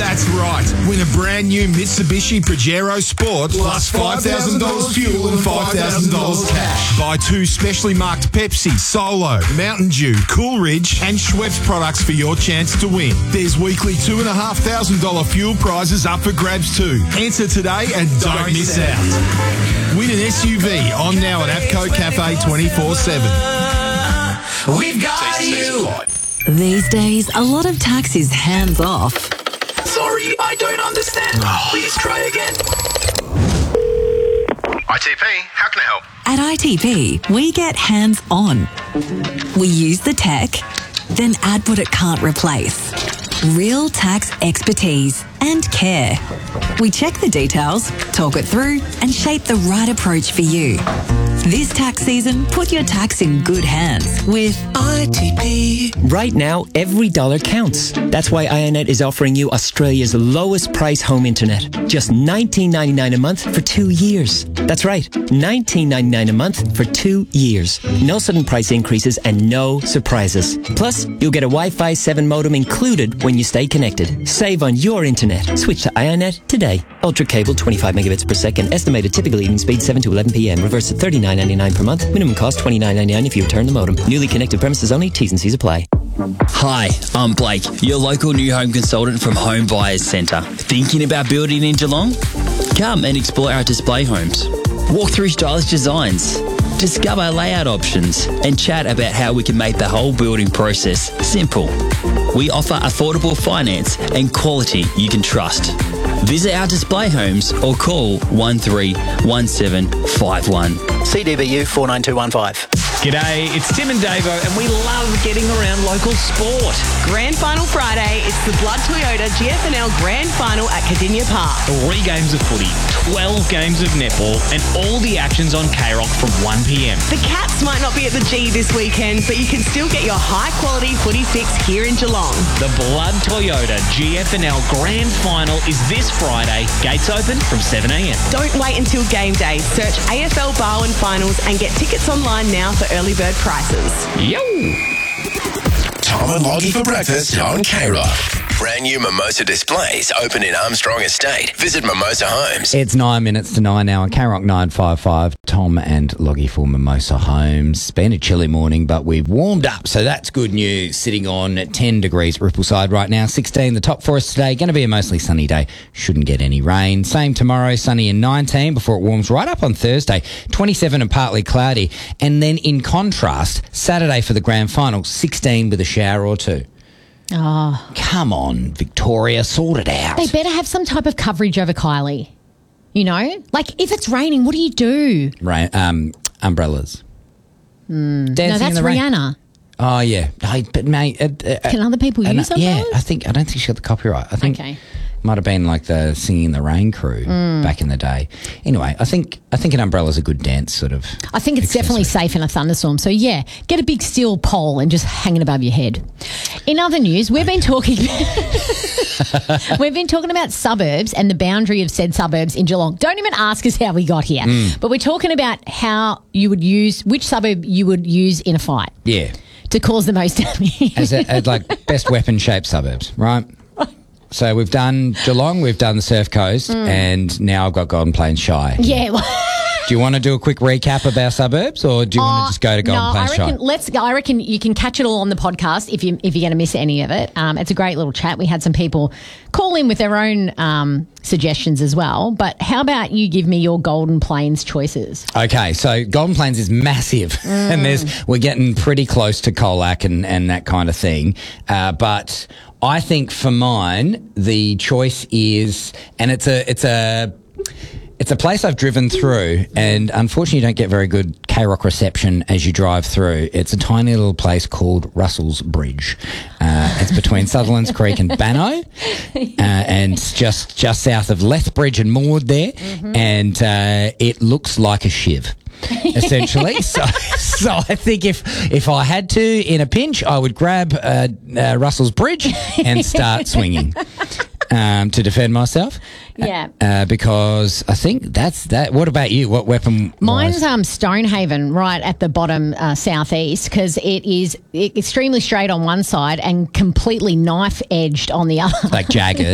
That's right. Win a brand new Mitsubishi Pajero Sport plus $5,000 fuel and $5,000 cash. Buy 2 specially marked Pepsi, Solo, Mountain Dew, Coolridge and Schweppes products for your chance to win. There's weekly $2,500 fuel prizes up for grabs too. Enter today and don't miss out. Win an SUV on now at APCO Cafe 24/7. We've got you. These days, a lot of tax is hands off. Sorry, I don't understand. Please try again. ITP, how can I help? At ITP, we get hands on. We use the tech, then add what it can't replace. Real tax expertise and care. We check the details, talk it through, and shape the right approach for you. This tax season, put your tax in good hands with ITP. Right now, every dollar counts. That's why IONET is offering you Australia's lowest price home internet. Just $19.99 a month for 2 years. That's right, $19.99 a month for 2 years. No sudden price increases and no surprises. Plus, you'll get a Wi-Fi 7 modem included when you stay connected. Save on your internet. Switch to IONET today. Ultra cable, 25 megabits per second. Estimated typical evening speed 7 to 11 p.m. Reverse at $39.99 per month. Minimum cost $29.99 if you return the modem. Newly connected premises only. T's and C's apply. Hi, I'm Blake, your local new home consultant from Home Buyers Centre. Thinking about building in Geelong? Come and explore our display homes. Walk through stylish designs, discover layout options, and chat about how we can make the whole building process simple. We offer affordable finance and quality you can trust. Visit our display homes or call 131751. CDBU 49215. G'day, it's Tim and Davo, and we love getting around local sport. Grand Final Friday, it's the Blood Toyota GFNL Grand Final at Cardinia Park. 3 games of footy, 12 games of netball, and all the action's on K-Rock from 1 p.m. The Cats might not be at the G this weekend, but you can still get your high-quality footy fix here in Geelong. The Blood Toyota GFNL Grand Final is this Friday. Gates open from 7 a.m. Don't wait until game day. Search AFL Barwon Finals and get tickets online now for early bird prices. Yo! Tom and Loggy for breakfast on K-Rock. Brand new Mimosa displays open in Armstrong Estate. Visit Mimosa Homes. It's 9 minutes to 9 now on K-Rock 955. Tom and Loggy for Mimosa Homes. It's been a chilly morning, but we've warmed up, so that's good news. Sitting on 10 degrees Rippleside right now, 16 the top for us today. Going to be a mostly sunny day. Shouldn't get any rain. Same tomorrow, sunny and 19 before it warms right up on Thursday. 27 and partly cloudy. And then in contrast, Saturday for the grand final, 16 with a shower or two. Oh. Come on, Victoria, sort it out. They better have some type of coverage over Kylie. You know? Like, if it's raining, what do you do? Umbrellas. No, that's Rihanna. Oh, yeah. But, mate... Can other people use umbrellas? Yeah, I don't think she got the copyright. I think it might have been like the Singing in the Rain crew back in the day. Anyway, I think an umbrella's a good dance sort of... I think it's definitely safe in a thunderstorm. So, yeah, get a big steel pole and just hang it above your head. In other news, we've been talking... We've been talking about suburbs and the boundary of said suburbs in Geelong. Don't even ask us how we got here. But we're talking about how you would use... Which suburb you would use in a fight. Yeah. To cause the most damage. as like best weapon-shaped suburbs, right? So we've done Geelong, we've done the Surf Coast, and now I've got Golden Plains Shy. Yeah. Do you want to do a quick recap of our suburbs, or do you want to just go to Golden Plains Shy? I reckon you can catch it all on the podcast if you're going to miss any of it. It's a great little chat. We had some people call in with their own suggestions as well. But how about you give me your Golden Plains choices? Okay, so Golden Plains is massive, and we're getting pretty close to Colac and that kind of thing. But I think for mine, the choice is, and it's a place I've driven through, and unfortunately you don't get very good K-Rock reception as you drive through. It's a tiny little place called Russell's Bridge. It's between Sutherland's Creek and Banno, and just south of Lethbridge and Maud there, and it looks like a shiv. Essentially, so I think if I had to in a pinch, I would grab Russell's Bridge and start swinging to defend myself. Yeah, because I think that's that. What about you? What weapon? Mine's Stonehaven, right at the bottom southeast, because it is extremely straight on one side and completely knife edged on the other. Like jagged.